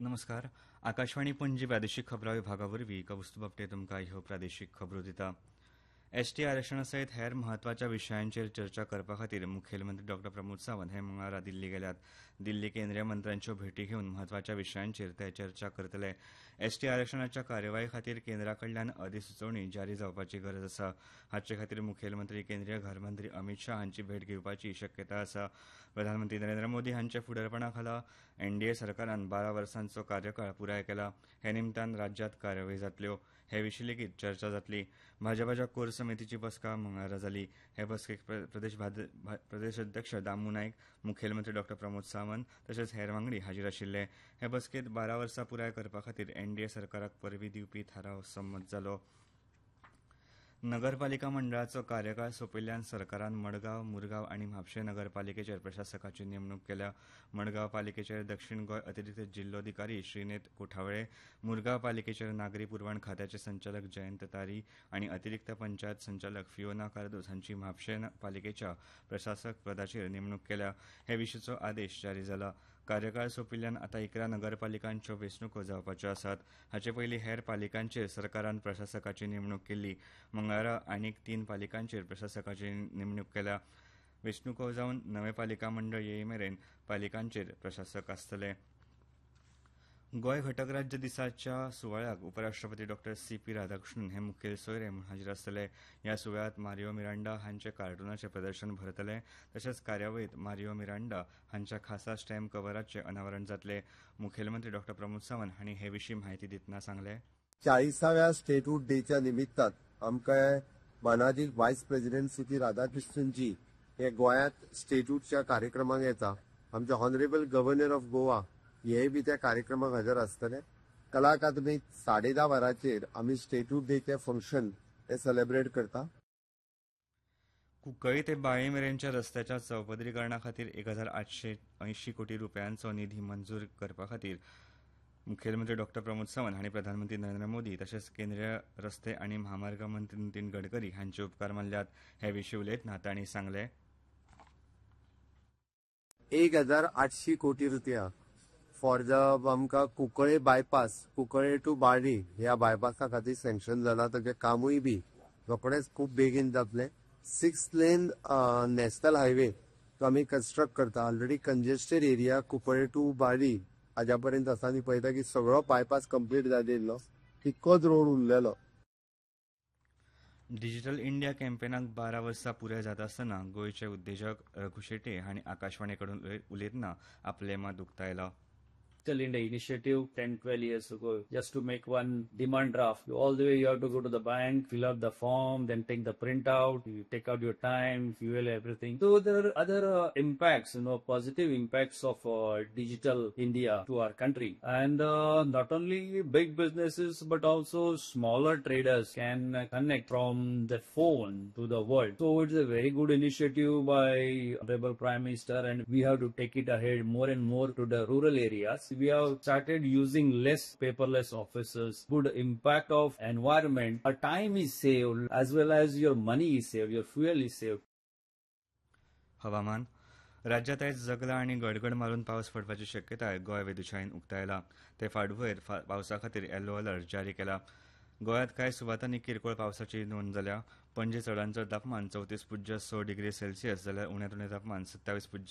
नमस्कार. आकाशवाणी पणजी प्रादेशीक खबरां विभागावरवीं कौस्तुभ बापटे तुमकां ह्यो प्रादेशीक खबरो दिता. एसटी आरक्षणा सयत हेर म्हत्वाच्या विशयांचेर चर्चा करपा खातीर मुखेलमंत्री डॉ प्रमोद सावंत हे मंगळारा दिल्ली गेल्यात. दिल्ली केंद्रीय मंत्र्यांच्यो भेटी घेवन म्हत्वाच्या विशयांचेर ते चर्चा करतले. एसटी आरक्षणाच्या कार्यवाही खातीर केंद्रा कडल्यान अधिसुचोवणी जारी जावपाची गरज आसा. हाचे खातीर मुखेलमंत्री केंद्रीय घरमंत्री अमित शाह हांची भेट घेवपाची शक्यताय आसा. प्रधानमंत्री नरेंद्र मोदी हांच्या फुडारपणा खाला एनडीए सरकारान 12 वर्सांचो कार्यकाळ पुराय केला. हे निमतान राज्यांत कार्यावळी जातल्यो. हे विशीं लेगीत चर्चा जातली. भाजपाच्या कोर समितीची बसका मंगळारा जाली. हे बसकेक प्रदेश अध्यक्ष दामू नायक, मुखेलमंत्री डॉ प्रमोद सावंत तशेंच हेर वांगडी हाजीर आशिल्ले. हे बसकेंत 12 वर्सां पुराय करपा खातीर एनडीए सरकाराक परबीं दिवपी थाराव संमत जालो. नगरपालिका मंडळाचो कार्यकाळ सोंपिल्ल्यान सरकारान मडगांव, मुरगांव आनी म्हापशें नगरपालिकेचेर प्रशासकाची नेमणूक केल्या. मडगांव पालिकेचेर दक्षिण गोंय अतिरिक्त जिल्लोधिकारी श्रीनेत कोठावळे, मुरगांव पालिकेचेर नागरी पुरवण खात्याचे संचालक जयंत तारी आनी अतिरिक्त पंचायत संचालक फिओना कार्दोस हांची म्हापशें पालिकेच्या प्रशासक पदाचेर नेमणूक केल्या. हे विशींचो आदेश जारी जाला. कार्यकाळ सोंपिल्ल्यान आतां 11 नगरपालिकांच्यो वेंचणुको जावपाच्यो आसात. हाचे पयलीं हेर पालिकांचेर सरकारान प्रशासकाची नेमणूक केल्ली. मंगळारा आनीक 3 पालिकांचेर प्रशासकाची नेमणूक केल्या. वेंचणुको जावन नवें पालिका मंडळ येय मेरेन पालिकांचेर प्रशासक आसतले. गोंय घटक राज्य दिसाच्या सुवाळ्याक उपराष्ट्रपती डॉ सी.पी. राधाकृष्णन हे मुखेल सोयरे म्हूण हाजीर आसतले. ह्या सुवाळ्यांत मारियो मिरांडा हांचे कार्टूनाचें प्रदर्शन भरतले. तशेंच कार्यावळींत मारियो मिरांडा हांच्या खासा स्टॅम्प कव्हराचें अनावरण जातलें. मुखेलमंत्री डॉ प्रमोद सावंत हांणी हे विशीं म्हायती दितना सांगलें. 40व्या स्टेटहूड डेच्या निमित्तान आमकां मानाजी व्हायस प्रेसिडेंट सी.पी. राधाकृष्णनजी हे गोंयांत स्टेटहूडच्या कार्यक्रमाक येता. आमचे हॉनरेबल गव्हर्नर ऑफ गोवा हेय बी त्या कार्यक्रमाक हजर आसतले. कला अकादमीत 10:30 वरांचेर आमी स्टेटहूड डेचे फंक्शन हे सेलिब्रेट करता. कुंकळ्ळी ते बाळे मेरेनच्या रस्त्याच्या चौपदरीकरणा खातीर 1,880 कोटी रुपयांचो निधी मंजूर करपा खातीर मुखेलमंत्री डॉ प्रमोद सावंत हांणी प्रधानमंत्री नरेंद्र मोदी तशेंच केंद्रीय रस्ते आनी म्हामार्ग मंत्री नितीन गडकरी हांचे उपकार मानल्यात. हे विशीं उलयतना तांणी सांगलें. 1,800 कोटी रुपया फॉर द आमकां कुंकळे बायपास, कुंकळे टू बाळ्ळी ह्या बायपासा खातीर सँक्शन जाला. ताचें कामूय बी रोखडेंच खूब बेगीन जातलें. 6 लेन नॅशनल हायवे तो आमी कन्स्ट्रक्ट करता. Already congested area Cuncolim to Balli हाज्या पर्यंत आसा आनी पळयता की सगळो बायपास कंप्लीट जाल्लो. तितकोच रोड उरलेलो. डिजिटल इंडिया कॅम्पेनाक 12 वर्सां पुराय जाता आसतना गोंयचे उद्देजक रघु शेट्ये हांणी आकाशवाणी कडून उलयतना आपलें मत उक्तायलां. Digital India initiative 10-12 years ago, just to make one demand draft. All the way you have to go to the bank, fill out the form, then take the printout, you take out your time, fuel, everything. So there are other impacts, positive impacts of digital India to our country. And not only big businesses, but also smaller traders can connect from the phone to the world. So it's a very good initiative by Honorable Prime Minister, and we have to take it ahead more and more to the rural areas. We have started using less paperless offices. Good impact of environment. Our time is saved as well as your money is saved, your fuel is saved. हवामान. राज्यात आयज जगला आनी गडगड मारून पावस पडपाची शक्यताय गोंय वेधशाळेन उक्तायला. ते फाटभुंयेर पावसा खातीर येलो अलर्ट जारी केला. गोंयांत कांय सुवातांनी किरकोळ पावसाची नोंद जाल्या. पणजे चडांचड तापमान 34.6 डिग्री सेल्सियस जाल्यार उण्यांत उणें तापमान 27.